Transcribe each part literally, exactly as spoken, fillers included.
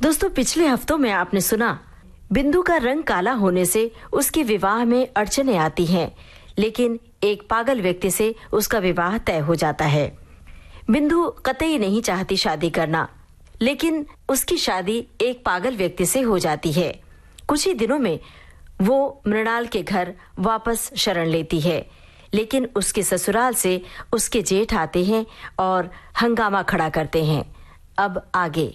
दोस्तों, पिछले हफ्तों में आपने सुना बिंदु का रंग काला होने से उसके विवाह में अड़चने आती हैं, लेकिन एक पागल व्यक्ति से उसका विवाह तय हो जाता है। बिंदु कतई नहीं चाहती शादी करना, लेकिन उसकी शादी एक पागल व्यक्ति से हो जाती है। कुछ ही दिनों में वो मृणाल के घर वापस शरण लेती है, लेकिन उसके ससुराल से उसके जेठ आते हैं और हंगामा खड़ा करते हैं। अब आगे।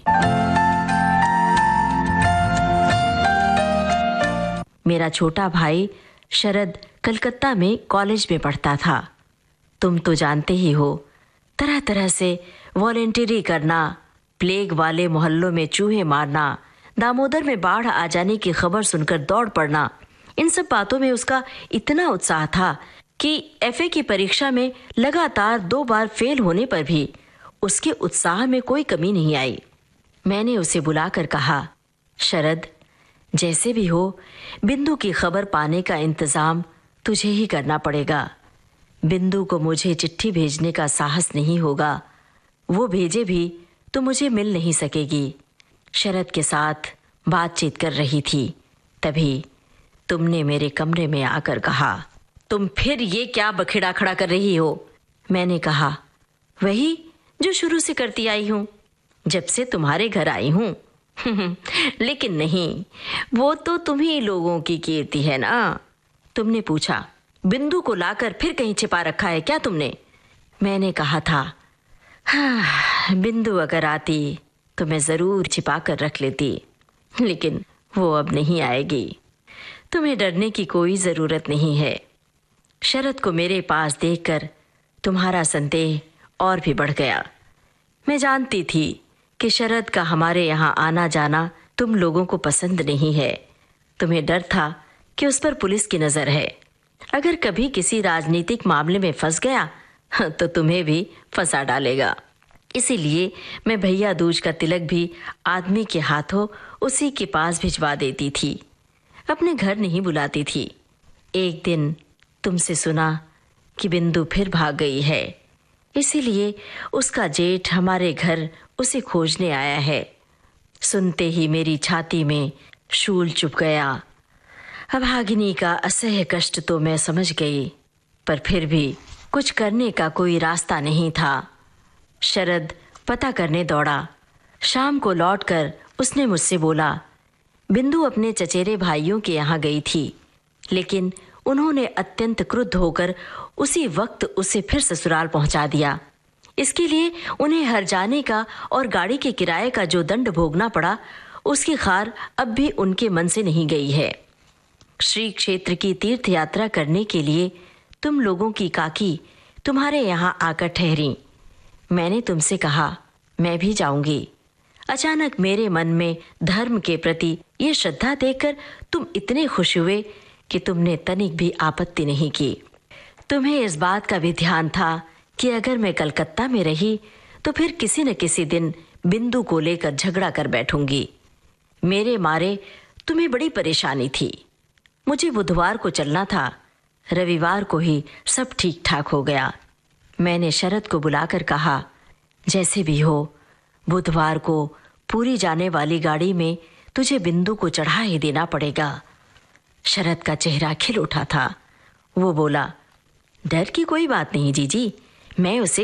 मेरा छोटा भाई शरद कलकत्ता में कॉलेज में पढ़ता था। तुम तो जानते ही हो, तरह तरह से वॉलेंटियरी करना, प्लेग वाले मोहल्लों में चूहे मारना, दामोदर में बाढ़ आ जाने की खबर सुनकर दौड़ पड़ना, इन सब बातों में उसका इतना उत्साह था कि एफए की परीक्षा में लगातार दो बार फेल होने पर भी उसके उत्साह में कोई कमी नहीं आई। मैंने उसे बुलाकर कहा, शरद, जैसे भी हो बिंदु की खबर पाने का इंतजाम तुझे ही करना पड़ेगा। बिंदु को मुझे चिट्ठी भेजने का साहस नहीं होगा, वो भेजे भी तो मुझे मिल नहीं सकेगी। शरद के साथ बातचीत कर रही थी, तभी तुमने मेरे कमरे में आकर कहा, तुम फिर ये क्या बखेड़ा खड़ा कर रही हो? मैंने कहा, वही जो शुरू से करती आई हूँ, जब से तुम्हारे घर आई हूँ। लेकिन नहीं, वो तो तुम्ही लोगों की कीर्ति है ना। तुमने पूछा, बिंदु को लाकर फिर कहीं छिपा रखा है क्या तुमने? मैंने कहा था, हाँ, बिंदु अगर आती तो मैं जरूर छिपा कर रख लेती, लेकिन वो अब नहीं आएगी। तुम्हें डरने की कोई जरूरत नहीं है। शरद को मेरे पास देखकर तुम्हारा संदेह और भी बढ़ गया। मैं जानती थी कि शरद का हमारे यहाँ आना जाना तुम लोगों को पसंद नहीं है। तुम्हें डर था कि उस पर पुलिस की नजर है। अगर कभी किसी राजनीतिक मामले में फंस गया तो तुम्हें भी फंसा डालेगा। इसीलिए मैं भैया दूज का तिलक भी आदमी के हाथों उसी के पास भिजवा देती थी, अपने घर नहीं बुलाती थी। एक दिन तुमसे सुना कि बिंदु फिर भाग गई है, इसीलिए उसका जेठ हमारे घर उसे खोजने आया है। सुनते ही मेरी छाती में शूल चुभ गया। अभागिनी का असह्य कष्ट तो मैं समझ गई, पर फिर भी कुछ करने का कोई रास्ता नहीं था। शरद पता करने दौड़ा। शाम को लौटकर उसने मुझसे बोला, बिंदु अपने चचेरे भाइयों के यहाँ गई थी, लेकिन उन्होंने अत्यंत क्रुद्ध होकर उसी वक्त उसे फिर ससुराल पहुंचा दिया। इसके लिए उन्हें हर जाने का और गाड़ी के किराए का जो दंड भोगना पड़ा, उसकी खार अब भी उनके मन से नहीं गई है। श्री क्षेत्र की तीर्थ यात्रा करने के लिए तुम लोगों की काकी तुम्हारे यहाँ आकर ठहरी। मैंने तुमसे कहा, मैं भी जाऊंगी। अचानक मेरे मन में धर्म के प्रति ये श्रद्धा देखकर तुम इतने खुश हुए कि तुमने तनिक भी आपत्ति नहीं की। तुम्हें इस बात का भी ध्यान था कि अगर मैं कलकत्ता में रही तो फिर किसी न किसी दिन बिंदु को लेकर झगड़ा कर बैठूंगी। मेरे मारे तुम्हें बड़ी परेशानी थी। मुझे बुधवार को चलना था, रविवार को ही सब ठीक ठाक हो गया। मैंने शरद को बुलाकर कहा, जैसे भी हो बुधवार को पूरी जाने वाली गाड़ी में तुझे बिंदु को चढ़ा ही देना पड़ेगा। शरद का चेहरा खिल उठा था। वो बोला, डर की कोई बात नहीं जीजी, मैं उसे